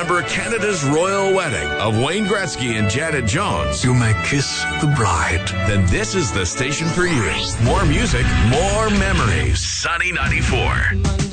remember Canada's royal wedding of Wayne Gretzky and Janet Jones, You may kiss the bride. then this is the station for you. More music, more memories. Sunny 94.